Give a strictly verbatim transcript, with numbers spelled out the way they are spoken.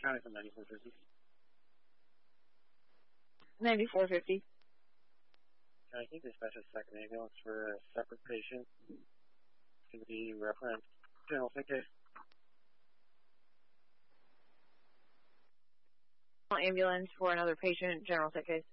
County from ninety-four fifty. ninety-four fifty. I think dispatch a second ambulance for a separate patient. It's going to be referenced general sick case. Ambulance for another patient, general sick case.